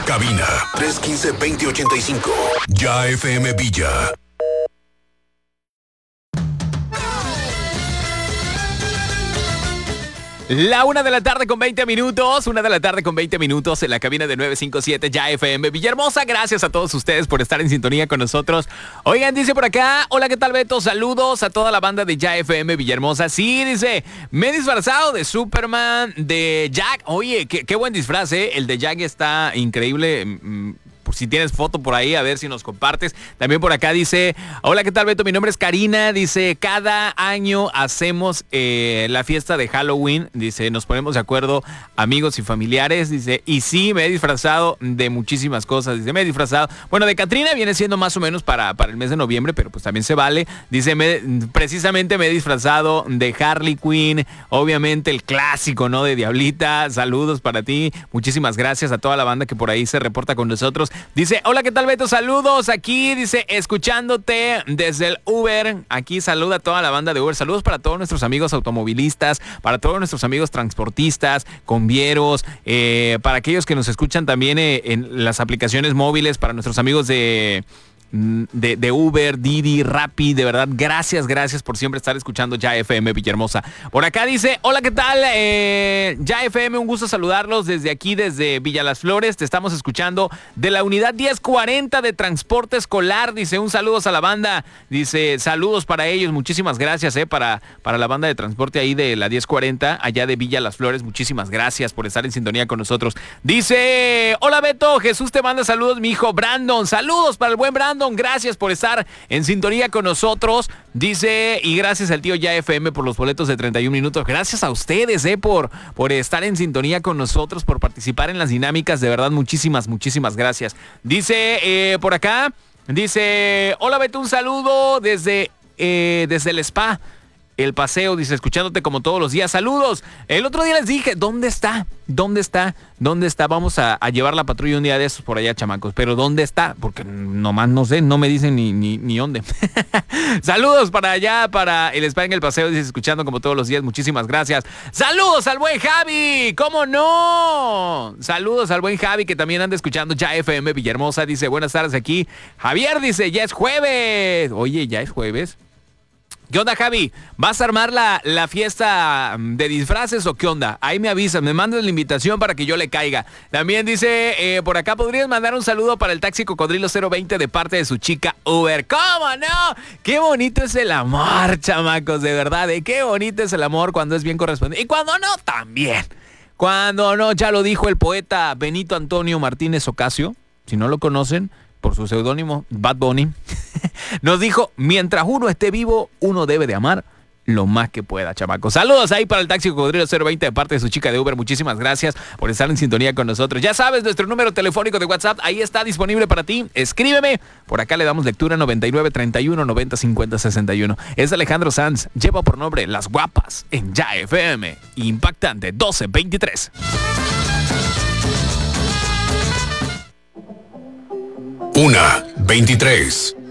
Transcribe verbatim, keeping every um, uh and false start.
Cabina tres uno cinco, dos cero ocho cinco. Ya F M Villa. La una de la tarde con veinte minutos, una de la tarde con veinte minutos en la cabina de nueve cinco siete Ya F M Villahermosa. Gracias a todos ustedes por estar en sintonía con nosotros. Oigan, dice por acá, hola, ¿qué tal, Beto? Saludos a toda la banda de Ya F M Villahermosa. Sí, dice, me he disfrazado de Superman, de Jack. Oye, qué, qué buen disfraz, ¿eh? El de Jack está increíble. Mm, si tienes foto por ahí, a ver si nos compartes. También por acá dice, hola, ¿qué tal, Beto? Mi nombre es Karina. Dice, cada año hacemos eh, la fiesta de Halloween. Dice, nos ponemos de acuerdo amigos y familiares. Dice, y sí, me he disfrazado de muchísimas cosas. Dice, me he disfrazado. Bueno, de Catrina viene siendo más o menos para, para el mes de noviembre, pero pues también se vale. Dice, me, precisamente me he disfrazado de Harley Quinn. Obviamente el clásico, ¿no? De Diablita. Saludos para ti. Muchísimas gracias a toda la banda que por ahí se reporta con nosotros. Dice, hola, ¿qué tal, Beto? Saludos aquí, dice, escuchándote desde el Uber. Aquí saluda a toda la banda de Uber. Saludos para todos nuestros amigos automovilistas, para todos nuestros amigos transportistas, convieros, eh, para aquellos que nos escuchan también eh, en las aplicaciones móviles, para nuestros amigos de... De, de Uber, Didi, Rappi, de verdad, gracias, gracias por siempre estar escuchando Ya F M Villahermosa. Por acá dice, hola, ¿qué tal? Eh, Ya F M, un gusto saludarlos desde aquí, desde Villa Las Flores. Te estamos escuchando de la unidad diez cuarenta de transporte escolar. Dice, un saludos a la banda. Dice, saludos para ellos, muchísimas gracias, eh, para, para la banda de transporte ahí de la diez cuarenta, allá de Villa Las Flores. Muchísimas gracias por estar en sintonía con nosotros. Dice, hola, Beto, Jesús te manda saludos, mi hijo Brandon. Saludos para el buen Brandon. Gracias por estar en sintonía con nosotros. Dice, y gracias al tío Ya F M por los boletos de treinta y un minutos. Gracias a ustedes, eh, por, por estar en sintonía con nosotros, por participar en las dinámicas. De verdad, muchísimas, muchísimas gracias. Dice, eh, por acá, dice, hola, Beto, un saludo desde, eh, desde el spa. El paseo, dice, escuchándote como todos los días. Saludos. El otro día les dije, ¿dónde está? ¿Dónde está? ¿Dónde está? Vamos a, a llevar la patrulla un día de esos por allá, chamacos. Pero ¿dónde está? Porque nomás no sé, no me dicen ni, ni, ni dónde. Saludos para allá, para el spa en el paseo, dice, escuchando como todos los días. Muchísimas gracias. Saludos al buen Javi. ¿Cómo no? Saludos al buen Javi, que también anda escuchando Ya F M Villahermosa. Dice, buenas tardes aquí. Javier dice, ya es jueves. Oye, ¿ya es jueves? ¿Qué onda, Javi? ¿Vas a armar la, la fiesta de disfraces o qué onda? Ahí me avisas, me mandas la invitación para que yo le caiga. También dice, eh, por acá, ¿podrías mandar un saludo para el taxi Cocodrilo cero veinte de parte de su chica Uber? ¿Cómo no? Qué bonito es el amor, chamacos, de verdad, ¿eh? Qué bonito es el amor cuando es bien correspondido. Y cuando no, también. Cuando no, ya lo dijo el poeta Benito Antonio Martínez Ocasio. Si no lo conocen, por su seudónimo Bad Bunny, nos dijo, mientras uno esté vivo, uno debe de amar lo más que pueda, chamacos. Saludos ahí para el taxi Cocodrilo cero veinte de parte de su chica de Uber. Muchísimas gracias por estar en sintonía con nosotros. Ya sabes, nuestro número telefónico de WhatsApp, ahí está disponible para ti. Escríbeme. Por acá le damos lectura noventa y nueve, treinta y uno, noventa, cincuenta, sesenta y uno. Es Alejandro Sanz. Lleva por nombre Las Guapas en Ya F M. Impactante doce veintitrés. Una, veintitrés.